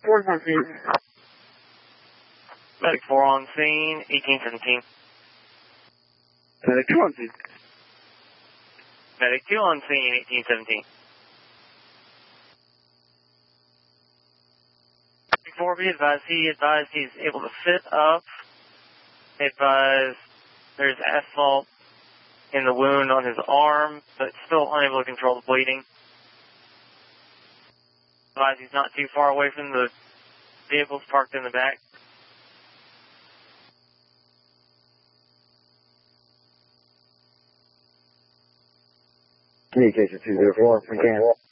4 on scene. Medic 4 on scene, 1817. Medic 2 on scene. Medic 2 on scene, 1817. 4 be advised, he's able to sit up. Advised there's asphalt in the wound on his arm, but still unable to control the bleeding. Advised he's not too far away from the vehicles parked in the back. Communication 204, we can.